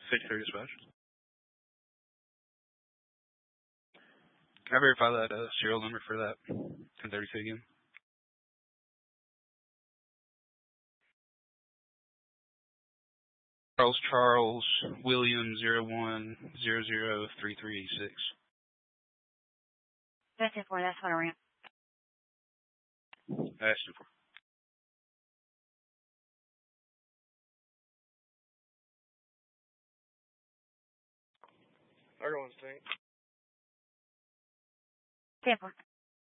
53 dispatch. Can I verify that serial number for that 1032 again? Charles William 01003386. That's it for. That's what I ran. That's it for. Everyone's tank. 10-4.